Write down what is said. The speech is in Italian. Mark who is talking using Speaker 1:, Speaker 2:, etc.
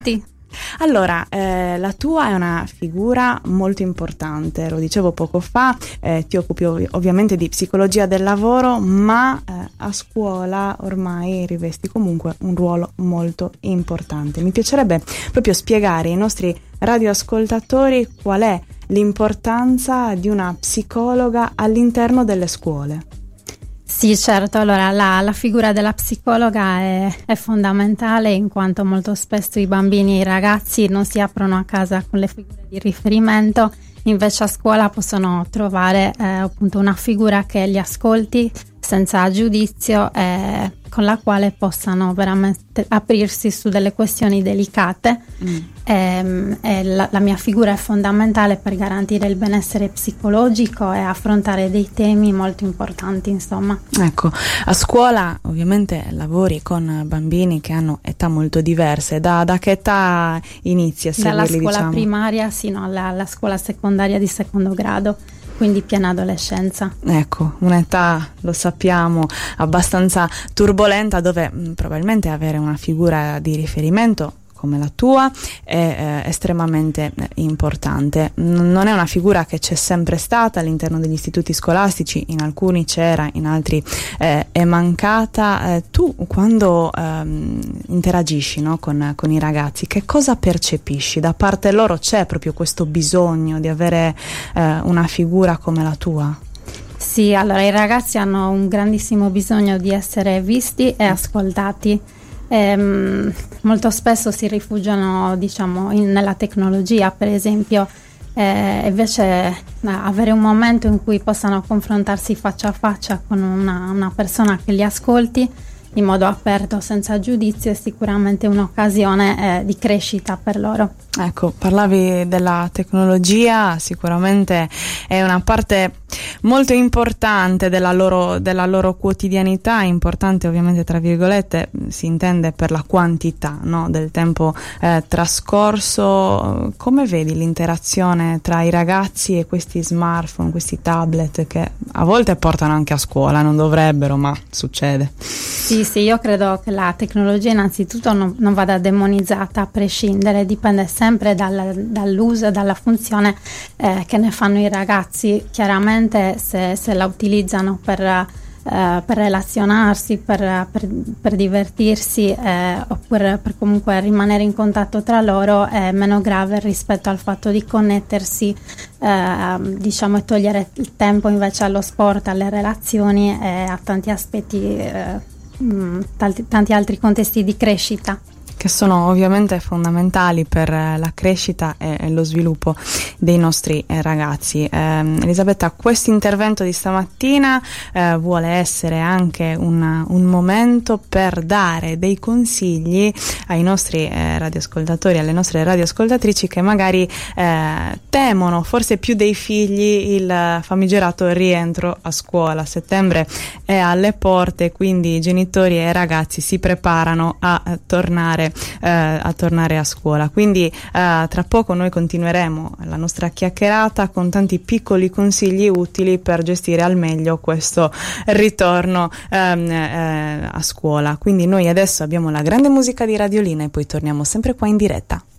Speaker 1: Sì.
Speaker 2: Allora, la tua è una figura molto importante, lo dicevo poco fa, ti occupi ovviamente di psicologia del lavoro, ma a scuola ormai rivesti comunque un ruolo molto importante. Mi piacerebbe proprio spiegare ai nostri radioascoltatori qual è l'importanza di una psicologa all'interno delle scuole.
Speaker 1: Sì, certo, allora la figura della psicologa è fondamentale, in quanto molto spesso i bambini e i ragazzi non si aprono a casa con le figure di riferimento, invece a scuola possono trovare appunto una figura che li ascolti senza giudizio, con la quale possano veramente aprirsi su delle questioni delicate. La mia figura è fondamentale per garantire il benessere psicologico e affrontare dei temi molto importanti, insomma.
Speaker 2: Ecco, a scuola ovviamente lavori con bambini che hanno età molto diverse. Da che età inizi a seguirli,
Speaker 1: dalla scuola
Speaker 2: diciamo?
Speaker 1: primaria sino alla scuola secondaria di secondo grado, quindi piena adolescenza.
Speaker 2: Ecco, un'età, lo sappiamo, abbastanza turbolenta, dove probabilmente avere una figura di riferimento come la tua è estremamente importante. Non è una figura che c'è sempre stata all'interno degli istituti scolastici, in alcuni c'era, in altri è mancata. Tu quando interagisci, no, con i ragazzi, che cosa percepisci? Da parte loro c'è proprio questo bisogno di avere una figura come la tua?
Speaker 1: Sì, allora i ragazzi hanno un grandissimo bisogno di essere visti e ascoltati. Molto spesso si rifugiano, diciamo, nella tecnologia, per esempio, invece avere un momento in cui possano confrontarsi faccia a faccia con una persona che li ascolti in modo aperto, senza giudizio, è sicuramente un'occasione di crescita per loro.
Speaker 2: Ecco, parlavi della tecnologia, sicuramente è una parte molto importante della loro quotidianità, importante ovviamente tra virgolette, si intende per la quantità, no, del tempo trascorso. Come vedi l'interazione tra i ragazzi e questi smartphone, questi tablet che a volte portano anche a scuola, non dovrebbero, ma succede?
Speaker 1: Sì, io credo che la tecnologia innanzitutto non vada demonizzata a prescindere, dipende sempre dall'uso e dalla funzione che ne fanno i ragazzi. Chiaramente se la utilizzano per relazionarsi, per divertirsi, oppure per comunque rimanere in contatto tra loro, è meno grave rispetto al fatto di connettersi, diciamo, e togliere il tempo invece allo sport, alle relazioni e a tanti aspetti, tanti altri contesti di crescita,
Speaker 2: che sono ovviamente fondamentali per la crescita e lo sviluppo dei nostri ragazzi. Elisabetta, questo intervento di stamattina vuole essere anche un momento per dare dei consigli ai nostri radioascoltatori, alle nostre radioascoltatrici che magari temono, forse più dei figli, il famigerato rientro a scuola. Settembre è alle porte, quindi i genitori e i ragazzi si preparano a tornare a scuola. Quindi tra poco noi continueremo la nostra chiacchierata con tanti piccoli consigli utili per gestire al meglio questo ritorno a scuola. Quindi noi adesso abbiamo la grande musica di Radiolina e poi torniamo sempre qua in diretta.